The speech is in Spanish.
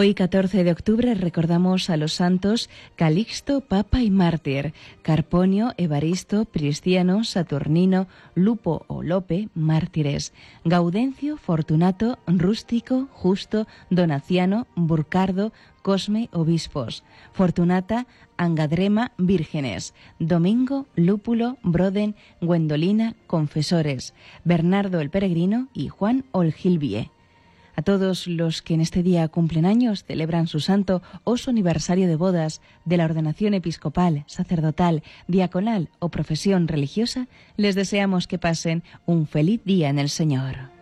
Hoy, 14 de octubre, recordamos a los santos Calixto, Papa y Mártir, Carponio, Evaristo, Prisciano, Saturnino, Lupo o Lope, mártires, Gaudencio, Fortunato, Rústico, Justo, Donaciano, Burcardo, Cosme, obispos, Fortunata, Angadrema, vírgenes, Domingo, Lúpulo, Broden, Gwendolina, confesores, Bernardo el Peregrino y Juan Olgilvie. A todos los que en este día cumplen años, celebran su santo o su aniversario de bodas, de la ordenación episcopal, sacerdotal, diaconal o profesión religiosa, les deseamos que pasen un feliz día en el Señor.